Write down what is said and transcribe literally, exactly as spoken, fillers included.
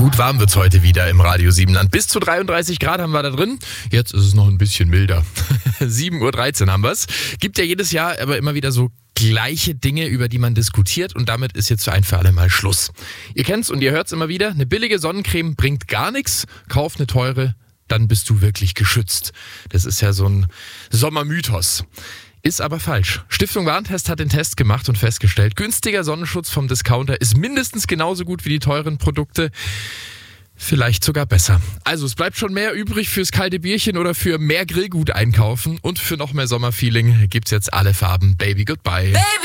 Gut warm wird's heute wieder im Radio Siebenland. Bis zu dreiunddreißig Grad haben wir da drin. Jetzt ist es noch ein bisschen milder. sieben Uhr dreizehn haben wir's. Gibt ja jedes Jahr aber immer wieder so gleiche Dinge, über die man diskutiert, und damit ist jetzt für ein für alle Mal Schluss. Ihr kennt's und ihr hört's immer wieder. Eine billige Sonnencreme bringt gar nichts. Kauf eine teure, dann bist du wirklich geschützt. Das ist ja so ein Sommermythos. Ist aber falsch. Stiftung Warentest hat den Test gemacht und festgestellt, günstiger Sonnenschutz vom Discounter ist mindestens genauso gut wie die teuren Produkte. Vielleicht sogar besser. Also es bleibt schon mehr übrig fürs kalte Bierchen oder für mehr Grillgut einkaufen. Und für noch mehr Sommerfeeling gibt's jetzt alle Farben Baby Goodbye. Baby.